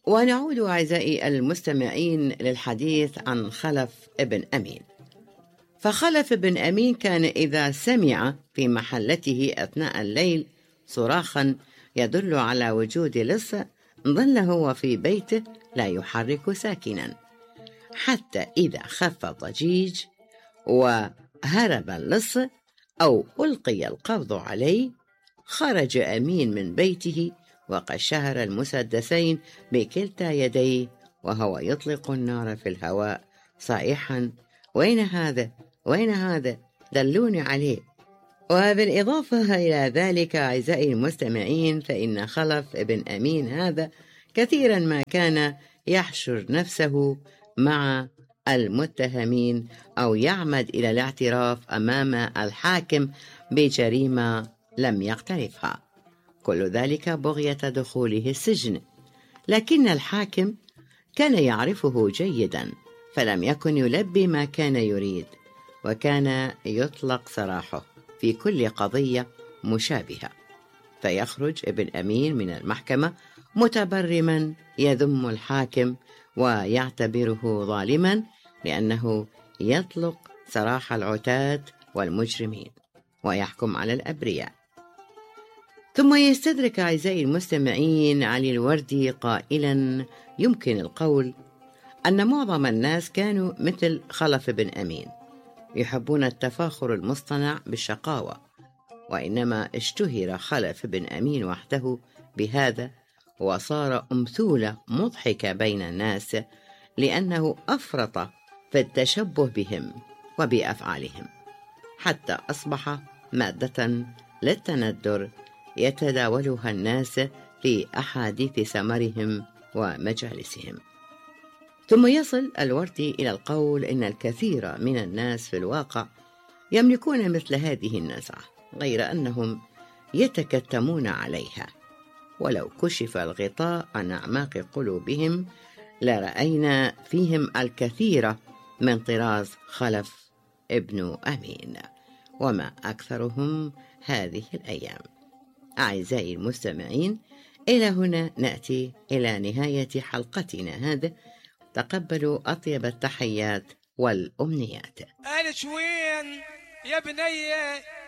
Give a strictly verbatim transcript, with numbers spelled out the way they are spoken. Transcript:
ونعود أعزائي المستمعين للحديث عن خلف ابن أمين. فخلف بن أمين كان إذا سمع في محلته أثناء الليل صراخا يدل على وجود لص ظل هو في بيته لا يحرك ساكنا، حتى إذا خف الضجيج وهرب اللص أو ألقي القبض عليه خرج أمين من بيته وقد شهر المسدسين بكلتا يديه وهو يطلق النار في الهواء صائحا: وين هذا؟ وين هذا؟ دلوني عليه. وبالإضافة إلى ذلك أعزائي المستمعين، فإن خلف ابن أمين هذا كثيرا ما كان يحشر نفسه مع المتهمين أو يعمد إلى الاعتراف أمام الحاكم بجريمة لم يقترفها، كل ذلك بغية دخوله السجن. لكن الحاكم كان يعرفه جيدا فلم يكن يلبي ما كان يريد، وكان يطلق سراحه في كل قضية مشابهة، فيخرج ابن أمين من المحكمة متبرما يذم الحاكم ويعتبره ظالما لأنه يطلق سراح العتاة والمجرمين ويحكم على الأبرياء. ثم يستدرك أعزائي المستمعين علي الوردي قائلا: يمكن القول أن معظم الناس كانوا مثل خلف بن أمين يحبون التفاخر المصطنع بالشقاوة، وإنما اشتهر خلف بن أمين وحده بهذا وصار أمثولة مضحكة بين الناس لأنه أفرط في التشبه بهم وبأفعالهم، حتى أصبح مادة للتندر يتداولها الناس في أحاديث سمرهم ومجالسهم. ثم يصل الوردي إلى القول إن الكثير من الناس في الواقع يملكون مثل هذه النزعة، غير أنهم يتكتمون عليها، ولو كشف الغطاء عن أعماق قلوبهم لرأينا فيهم الكثير من طراز خلف ابن أمين، وما أكثرهم هذه الأيام. أعزائي المستمعين، إلى هنا نأتي إلى نهاية حلقتنا هذا. تقبلوا أطيب التحيات والأمنيات. قالت وين يا بنية